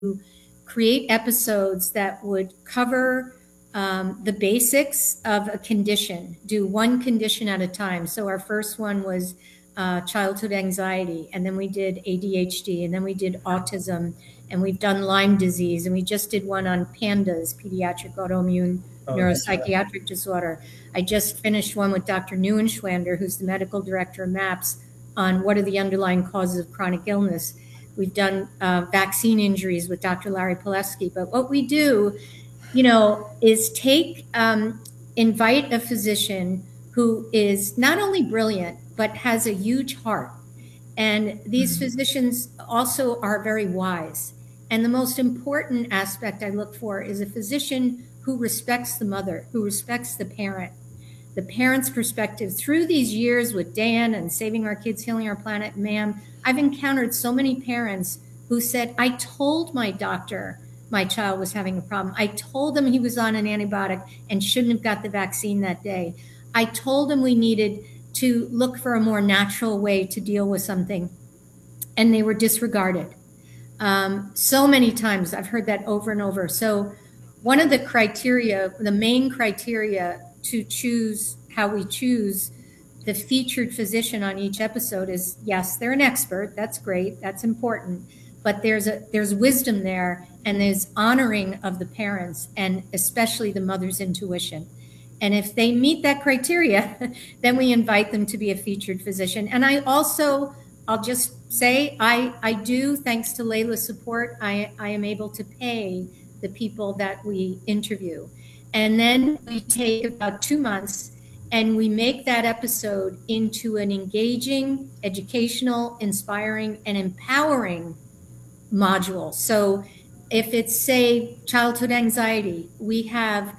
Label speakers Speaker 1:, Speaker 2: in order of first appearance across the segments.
Speaker 1: create episodes that would cover the basics of a condition, do one condition at a time. So our first one was childhood anxiety, and then we did ADHD, and then we did autism, and we've done Lyme disease, and we just did one on PANDAS, pediatric autoimmune neuropsychiatric disorder. I just finished one with Dr. Neuenschwander, who's the medical director of MAPS, on what are the underlying causes of chronic illness. We've done vaccine injuries with Dr. Larry Pilevsky. But what we do, is invite a physician who is not only brilliant, but has a huge heart. And these physicians also are very wise. And the most important aspect I look for is a physician who respects the mother, who respects the parent's perspective. Through these years with Dan and Saving Our Kids, Healing Our Planet, ma'am, I've encountered so many parents who said, I told my doctor my child was having a problem. I told him he was on an antibiotic and shouldn't have got the vaccine that day. I told him we needed to look for a more natural way to deal with something, and they were disregarded. So many times I've heard that over and over. So one of the criteria, the main criteria to choose how we choose the featured physician on each episode is, yes, they're an expert. That's great. That's important. But there's wisdom there, and there's honoring of the parents, and especially the mother's intuition. And if they meet that criteria, then we invite them to be a featured physician. And I'll just say, I do, thanks to Layla's support, I am able to pay the people that we interview. And then we take about 2 months and we make that episode into an engaging, educational, inspiring, and empowering module. So if it's, say, childhood anxiety, we have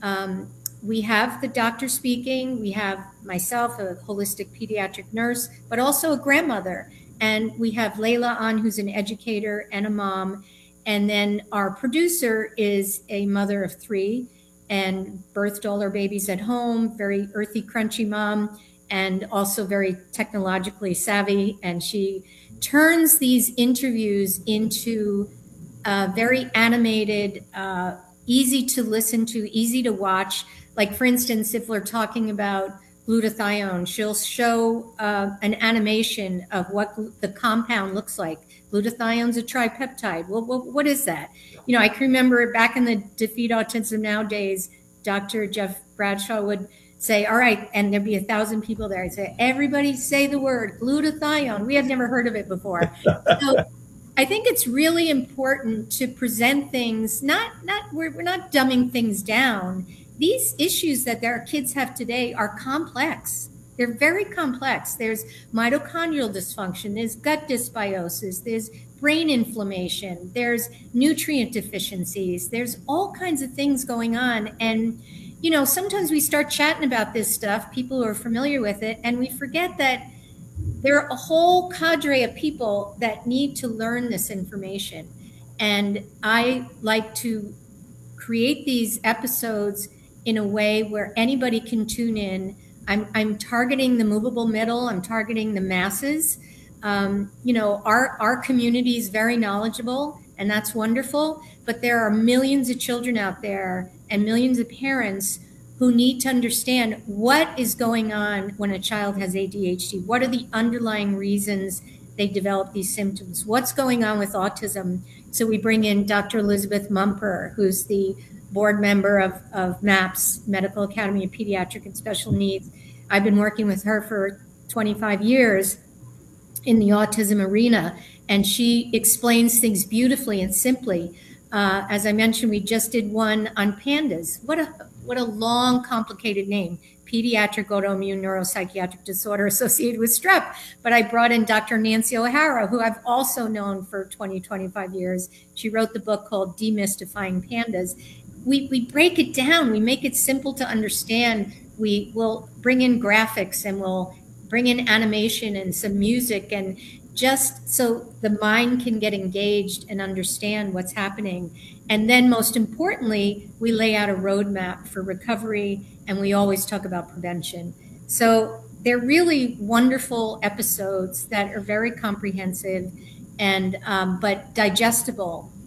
Speaker 1: the doctor speaking, we have myself, a holistic pediatric nurse, but also a grandmother. And we have Layla on, who's an educator and a mom. And then our producer is a mother of 3 and birthed all her babies at home, very earthy, crunchy mom, and also very technologically savvy. And she turns these interviews into very animated, easy to listen to, easy to watch. Like, for instance, if we're talking about glutathione, she'll show an animation of what the compound looks like. Glutathione's a tripeptide. Well, what is that? I can remember back in the Defeat Autism Now days, Dr. Jeff Bradshaw would say, all right, and there'd be 1,000 people there. I'd say, everybody say the word glutathione. We had never heard of it before. So I think it's really important to present things, we're not dumbing things down. These issues that our kids have today are complex. They're very complex. There's mitochondrial dysfunction, there's gut dysbiosis, there's brain inflammation, there's nutrient deficiencies, there's all kinds of things going on. And, sometimes we start chatting about this stuff, people who are familiar with it, and we forget that there are a whole cadre of people that need to learn this information. And I like to create these episodes in a way where anybody can tune in. I'm targeting the movable middle. I'm targeting the masses. Our community is very knowledgeable, and that's wonderful. But there are millions of children out there and millions of parents who need to understand what is going on when a child has ADHD. What are the underlying reasons they develop these symptoms? What's going on with autism? So we bring in Dr. Elizabeth Mumper, who's the board member of MAPS, Medical Academy of Pediatric and Special Needs. I've been working with her for 25 years in the autism arena, and she explains things beautifully and simply. As I mentioned, we just did one on PANDAS. What a long, complicated name, pediatric autoimmune neuropsychiatric disorder associated with strep. But I brought in Dr. Nancy O'Hara, who I've also known for 25 years. She wrote the book called Demystifying PANDAS. We break it down. We make it simple to understand. We will bring in graphics, and we'll bring in animation and some music, and just so the mind can get engaged and understand what's happening. And then most importantly, we lay out a roadmap for recovery, and we always talk about prevention. So they're really wonderful episodes that are very comprehensive and but digestible